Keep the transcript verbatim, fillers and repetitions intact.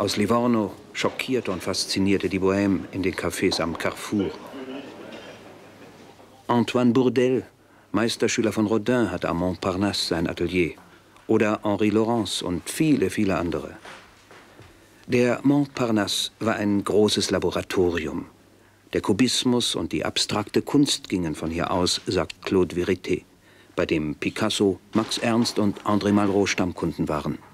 aus Livorno schockierte und faszinierte die Bohème in den Cafés am Carrefour. Antoine Bourdelle, Meisterschüler von Rodin, hatte am Montparnasse sein Atelier. Oder Henri Laurence und viele, viele andere. Der Montparnasse war ein großes Laboratorium. Der Kubismus und die abstrakte Kunst gingen von hier aus, sagt Claude Vérité, bei dem Picasso, Max Ernst und André Malraux Stammkunden waren.